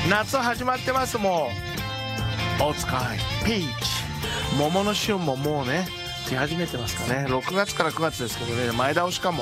夏始まってます。もう大塚愛ピーチ桃の旬ももうね来始めてますかね。6月から9月ですけどね、前倒しかも。